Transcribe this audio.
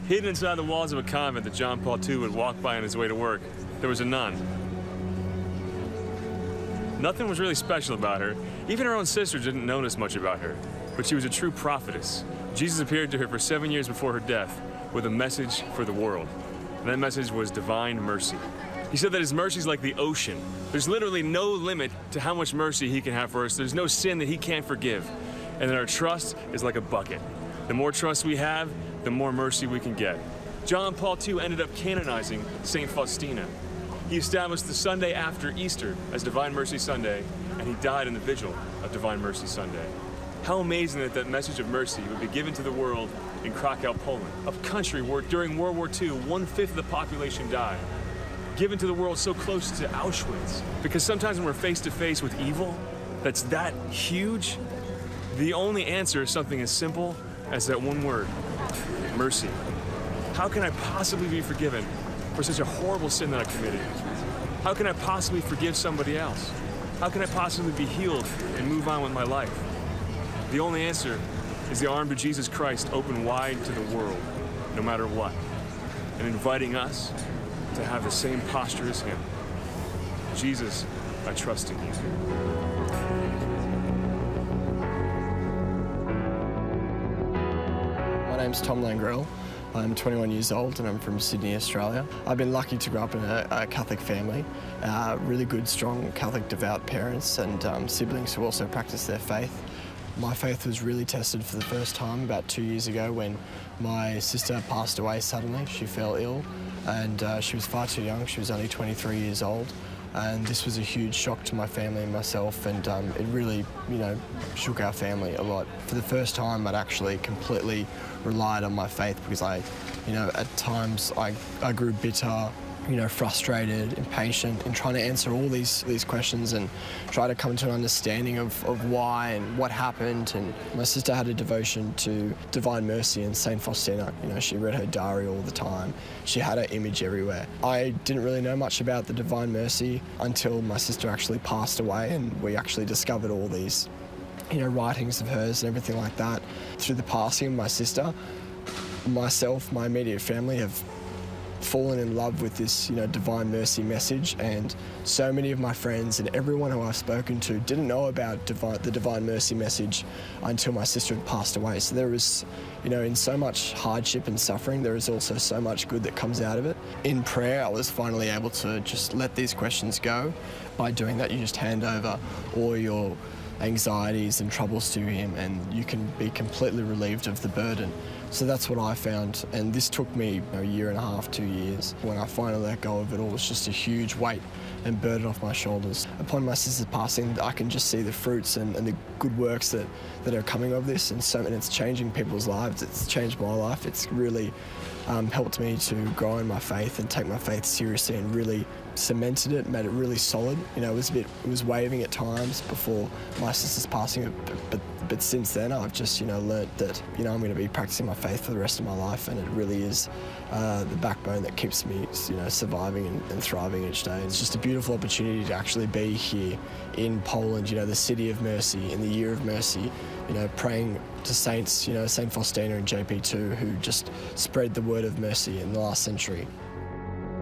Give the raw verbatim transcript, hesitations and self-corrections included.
Hidden inside the walls of a convent that John Paul the Second would walk by on his way to work, there was a nun. Nothing was really special about her. Even her own sister didn't notice much about her. But she was a true prophetess. Jesus appeared to her for seven years before her death with a message for the world. And that message was divine mercy. He said that his mercy is like the ocean. There's literally no limit to how much mercy he can have for us. There's no sin that he can't forgive. And that our trust is like a bucket. The more trust we have, the more mercy we can get. John Paul the Second ended up canonizing Saint Faustina. He established the Sunday after Easter as Divine Mercy Sunday, and he died in the vigil of Divine Mercy Sunday. How amazing that that message of mercy would be given to the world in Krakow, Poland, a country where during World War Two, one-fifth of the population died. Given to the world so close to Auschwitz. Because sometimes when we're face to face with evil that's that huge, the only answer is something as simple as that one word, mercy. How can I possibly be forgiven for such a horrible sin that I committed? How can I possibly forgive somebody else? How can I possibly be healed and move on with my life? The only answer is the arms of Jesus Christ open wide to the world, no matter what, and inviting us to have the same posture as him. Jesus, I trust in you. My name's Tom Langrell. I'm twenty-one years old and I'm from Sydney, Australia. I've been lucky to grow up in a, a Catholic family, uh, really good, strong Catholic devout parents and um, siblings who also practice their faith. My faith was really tested for the first time about two years ago when my sister passed away suddenly. She fell ill and uh, she was far too young. She was only twenty-three years old. And this was a huge shock to my family and myself, and um, it really, you know, shook our family a lot. For the first time, I'd actually completely relied on my faith because I, you know, at times I, I grew bitter, you know, frustrated, impatient in trying to answer all these these questions and try to come to an understanding of, of why and what happened. And my sister had a devotion to Divine Mercy and Saint Faustina. You know, she read her diary all the time. She had her image everywhere. I didn't really know much about the Divine Mercy until my sister actually passed away and we actually discovered all these, you know, writings of hers and everything like that. Through the passing of my sister, myself, my immediate family have fallen in love with this, you know, Divine Mercy message, and so many of my friends and everyone who I've spoken to didn't know about divine, the Divine Mercy message until my sister had passed away. So there was, you know, in so much hardship and suffering, there is also so much good that comes out of it. In prayer, I was finally able to just let these questions go. By doing that, you just hand over all your anxieties and troubles to him and you can be completely relieved of the burden. So that's what I found, and this took me you know, a year and a half, two years. When I finally let go of it all, it was just a huge weight and burden off my shoulders. Upon my sister's passing, I can just see the fruits and, and the good works that, that are coming of this, and so and it's changing people's lives. It's changed my life. It's really um, helped me to grow in my faith and take my faith seriously and really cemented it, made it really solid. You know, it was a bit, it was waving at times before my sister's passing, but, but But since then, I've just, you know, learnt that, you know, I'm going to be practicing my faith for the rest of my life, and it really is uh, the backbone that keeps me, you know, surviving and, and thriving each day. It's just a beautiful opportunity to actually be here in Poland, you know, the city of mercy, in the year of mercy, you know, praying to saints, you know, Saint Faustina and J P two, who just spread the word of mercy in the last century.